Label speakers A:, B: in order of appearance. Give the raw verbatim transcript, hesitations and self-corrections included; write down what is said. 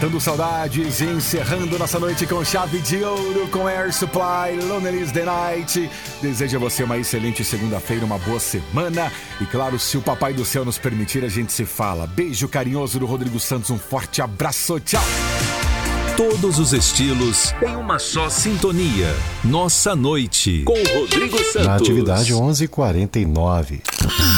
A: Matando saudades e encerrando nossa noite com chave de ouro com Air Supply, Lonely the Night. Desejo a você uma excelente segunda-feira, uma boa semana. E claro, se o Papai do Céu nos permitir, a gente se fala. Beijo carinhoso do Rodrigo Santos, um forte abraço, tchau!
B: Todos os estilos em uma só sintonia. Nossa noite com o Rodrigo Santos.
C: Na atividade onze e quarenta e nove.